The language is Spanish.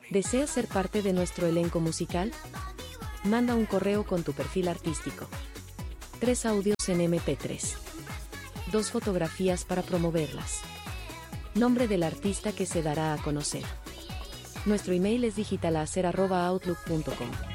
¿Deseas ser parte de nuestro elenco musical? Manda un correo con tu perfil artístico. 3 audios en MP3. 2 fotografías para promoverlas. Nombre del artista que se dará a conocer. Nuestro email es digitalacer@outlook.com.